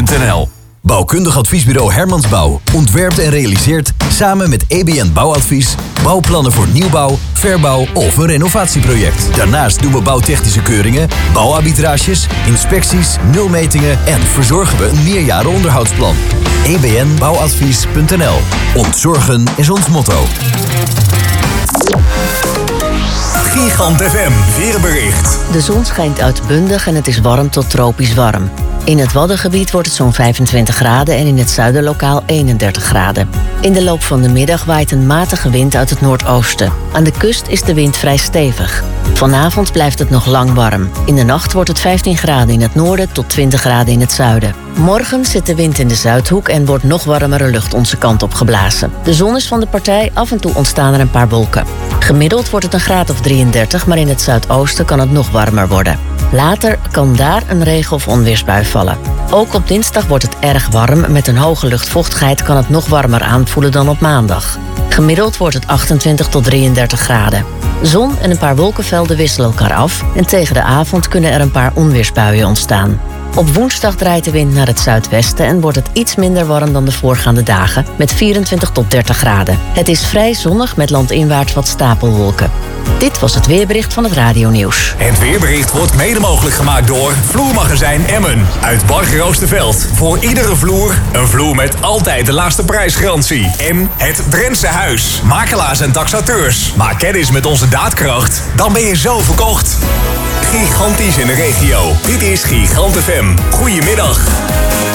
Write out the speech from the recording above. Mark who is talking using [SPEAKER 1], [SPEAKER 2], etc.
[SPEAKER 1] Bouwatvies.nl. Bouwkundig adviesbureau Hermansbouw ontwerpt en realiseert samen met EBN Bouwadvies bouwplannen voor nieuwbouw, verbouw of een renovatieproject. Daarnaast doen we bouwtechnische keuringen, bouwarbitrages, inspecties, nulmetingen en verzorgen we een meerjaren onderhoudsplan. EBN Bouwadvies.nl. Ontzorgen is ons motto.
[SPEAKER 2] Gigant FM weerbericht.
[SPEAKER 3] De zon schijnt uitbundig en het is warm tot tropisch warm. In het Waddengebied wordt het zo'n 25 graden en in het zuiden lokaal 31 graden. In de loop van de middag waait een matige wind uit het noordoosten. Aan de kust is de wind vrij stevig. Vanavond blijft het nog lang warm. In de nacht wordt het 15 graden in het noorden tot 20 graden in het zuiden. Morgen zit de wind in de Zuidhoek en wordt nog warmere lucht onze kant op geblazen. De zon is van de partij, af en toe ontstaan er een paar wolken. Gemiddeld wordt het een graad of 33, maar in het zuidoosten kan het nog warmer worden. Later kan daar een regen- of onweersbui vallen. Ook op dinsdag wordt het erg warm. Met een hoge luchtvochtigheid kan het nog warmer aanvoelen dan op maandag. Gemiddeld wordt het 28 tot 33 graden. Zon en een paar wolkenvelden wisselen elkaar af en tegen de avond kunnen er een paar onweersbuien ontstaan. Op woensdag draait de wind naar het zuidwesten en wordt het iets minder warm dan de voorgaande dagen met 24 tot 30 graden. Het is vrij zonnig met landinwaarts wat stapelwolken. Dit was het weerbericht van het Radionieuws.
[SPEAKER 2] Het weerbericht wordt mede mogelijk gemaakt door Vloermagazijn Emmen uit Bargeroosterveld. Voor iedere vloer een vloer met altijd de laagste prijsgarantie. En het Drentse Huis. Makelaars en taxateurs. Maak kennis met onze daadkracht. Dan ben je zo verkocht. Gigantisch in de regio. Dit is Gigant FM. Goedemiddag.